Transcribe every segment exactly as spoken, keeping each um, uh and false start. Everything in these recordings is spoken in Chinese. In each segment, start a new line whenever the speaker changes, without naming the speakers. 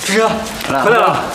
主持人回来了。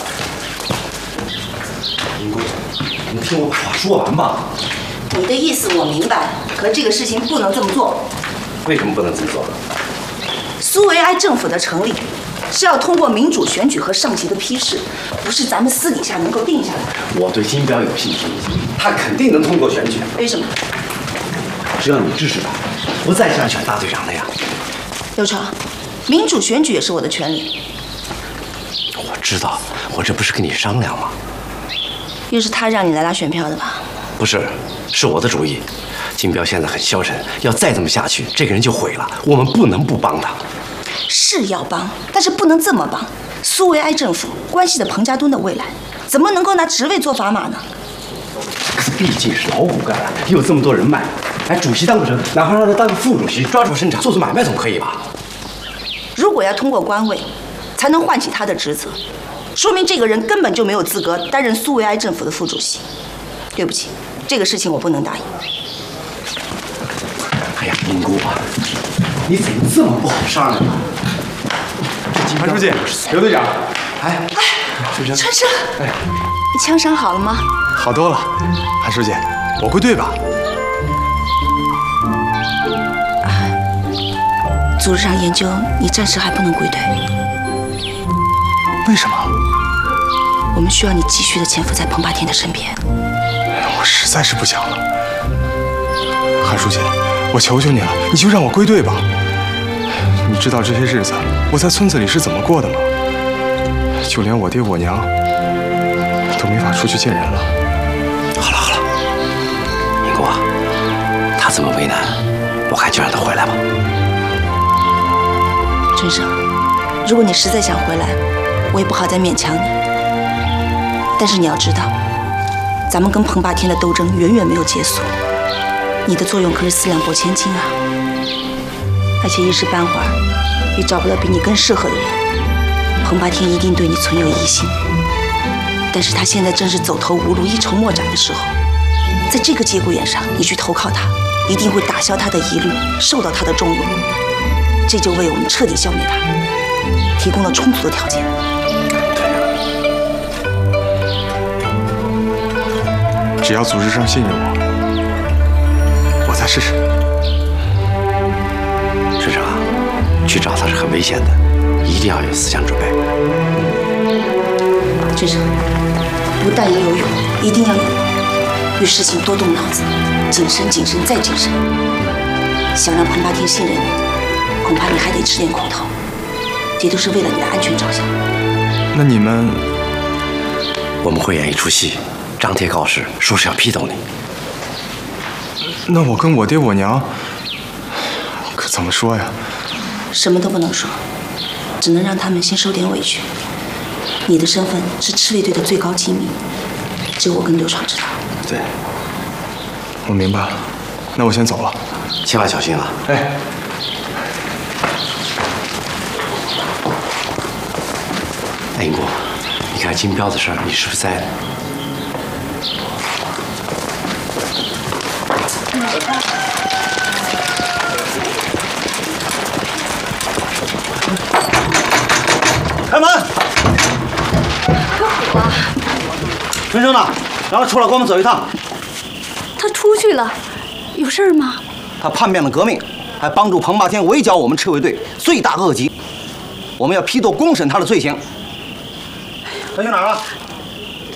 林公子，你听我把话说完吧。
你的意思我明白，可这个事情不能这么做。
为什么不能这么做？
苏维埃政府的成立是要通过民主选举和上级的批示，不是咱们私底下能够定下来的。
我对金彪有信心，他肯定能通过选举。
为什么？
只要你支持他，不再是要选大队长了呀。
刘成，民主选举也是我的权利。
我知道，我这不是跟你商量吗？
又是他让你来拉选票的吧？
不是，是我的主意。金彪现在很消沉，要再这么下去，这个人就毁了。我们不能不帮他。
是要帮，但是不能这么帮。苏维埃政府关系着彭家墩的未来，怎么能够拿职位做砝码呢？
可是毕竟是老骨干了，又有这么多人脉，哎，主席当不成，哪怕让他当个副主席，抓住生产，做做买卖总可以吧？
如果要通过官位，才能唤起他的职责，说明这个人根本就没有资格担任苏维埃政府的副主席。对不起，这个事情我不能答应。
哎呀，林姑啊，你怎么这么不好商量呢？
韩书记，刘队长，
哎，
春生，
春生，哎，你枪伤好了吗？
好多了。韩书记，我归队吧。
组织上研究，你暂时还不能归队。
为什么？
我们需要你继续的潜伏在彭霸天的身边。
我实在是不想了。韩书记，我求求你了，你就让我归队吧。你知道这些日子我在村子里是怎么过的吗？就连我爹我娘都没法出去见人了。
好了好了，林姑啊，他这么为难，我看就让他回来吧。
春生，如果你实在想回来，我也不好再勉强你。但是你要知道，咱们跟彭霸天的斗争远远没有结束，你的作用可是四两拨千斤啊！而且一时半会儿也找不到比你更适合的人，彭霸天一定对你存有疑心。但是他现在正是走投无路、一筹莫展的时候，在这个节骨眼上，你去投靠他，一定会打消他的疑虑，受到他的重用。这就为我们彻底消灭他提供了充足的条件。
只要组织上信任我，我再试试。
春生啊，去找他是很危险的，一定要有思想准备。
春生，不但要有勇，一定要有勇。遇事情多动脑子，谨慎、谨慎再谨慎。想让彭霸天信任你，恐怕你还得吃点苦头，这都是为了你的安全着想。
那你们，
我们会演一出戏，张贴告示，说是要批斗你。
那我跟我爹我娘可怎么说呀？
什么都不能说，只能让他们先受点委屈。你的身份是赤卫队的最高机密，只有我跟刘闯知道。
对，
我明白了。那我先走了，
千万小心啊！
哎。
哎，英国，你看金彪的事儿，你是不是在？
开门！
可虎啊！
春生呢？让他出来跟我们走一趟。
他出去了，有事儿吗？
他叛变了革命，还帮助彭霸天围剿我们赤卫队，罪大恶极。我们要批斗公审他的罪行。他去哪儿了？